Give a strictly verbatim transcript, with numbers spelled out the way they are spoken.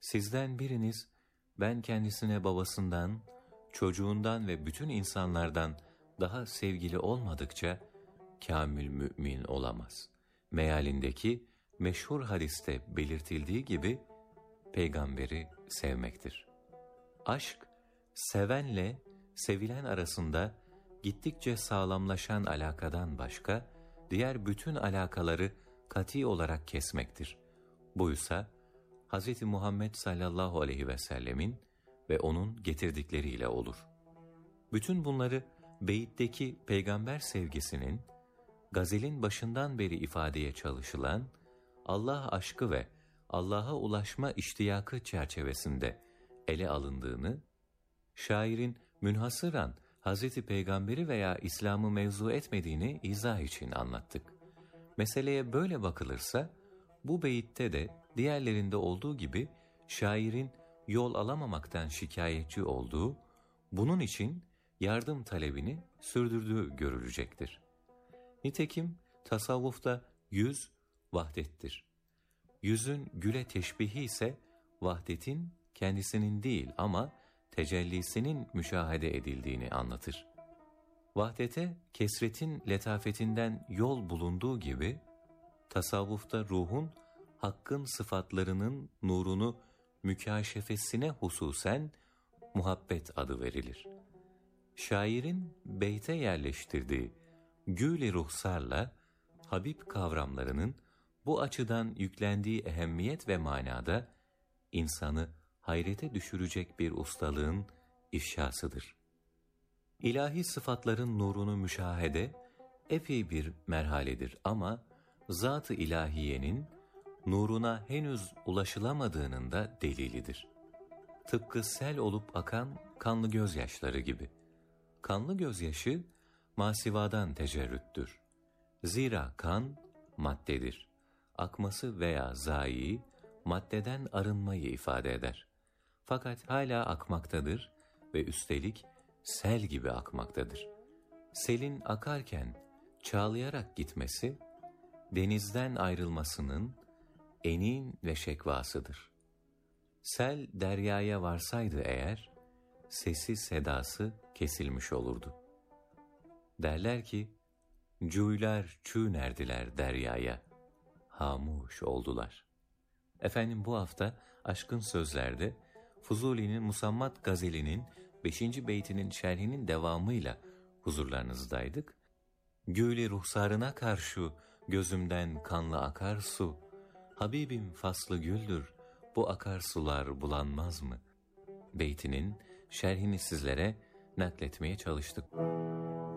Sizden biriniz, ben kendisine babasından, çocuğundan ve bütün insanlardan daha sevgili olmadıkça kâmil mümin olamaz. Mealindeki meşhur hadiste belirtildiği gibi peygamberi sevmektir. Aşk, sevenle sevilen arasında gittikçe sağlamlaşan alakadan başka, diğer bütün alakaları kati olarak kesmektir. Buysa, Hz. Muhammed sallallahu aleyhi ve sellemin ve onun getirdikleriyle olur. Bütün bunları beyitteki peygamber sevgisinin, gazelin başından beri ifadeye çalışılan Allah aşkı ve Allah'a ulaşma iştiyakı çerçevesinde ele alındığını, şairin münhasıran Hz. Peygamberi veya İslam'ı mevzu etmediğini izah için anlattık. Meseleye böyle bakılırsa, bu beyitte de diğerlerinde olduğu gibi şairin yol alamamaktan şikayetçi olduğu, bunun için yardım talebini sürdürdüğü görülecektir. Nitekim tasavvufta yüz vahdettir. Yüzün güle teşbihi ise vahdetin kendisinin değil ama tecellisinin müşahede edildiğini anlatır. Vahdete kesretin letafetinden yol bulunduğu gibi, tasavvufta ruhun hakkın sıfatlarının nurunu mükaşefesine hususen muhabbet adı verilir. Şairin beyte yerleştirdiği gül-i ruhsarla Habib kavramlarının bu açıdan yüklendiği ehemmiyet ve manada insanı hayrete düşürecek bir ustalığın ifşasıdır. İlahi sıfatların nurunu müşahede epey bir merhaledir ama zat-ı ilahiyenin nuruna henüz ulaşılamadığının da delilidir. Tıpkı sel olup akan kanlı gözyaşları gibi. Kanlı gözyaşı masivadan tecerrüttür. Zira kan maddedir. Akması veya zayi maddeden arınmayı ifade eder. Fakat hala akmaktadır ve üstelik sel gibi akmaktadır. Selin akarken çağlayarak gitmesi, denizden ayrılmasının enin ve şekvasıdır. Sel deryaya varsaydı eğer, sesi sedası kesilmiş olurdu. Derler ki, cüyler çüğnerdiler deryaya, hamuş oldular. Efendim bu hafta Aşkın Sözler'de Fuzuli'nin Musammat Gazeli'nin beşinci beytinin şerhinin devamıyla huzurlarınızdaydık. Gül-i ruhsarına karşı gözümden kanlı akarsu, Habibim faslı güldür, bu akarsular bulanmaz mı? Beytinin şerhini sizlere nakletmeye çalıştık.